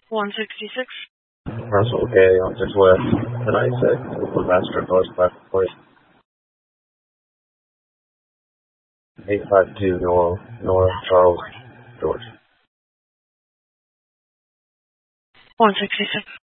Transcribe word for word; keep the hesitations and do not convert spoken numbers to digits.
one sixty-six. Russell, okay, on six west, ten ninety-six, one master, north, five four, eight five two, north, north, Charles, George. one sixty-six.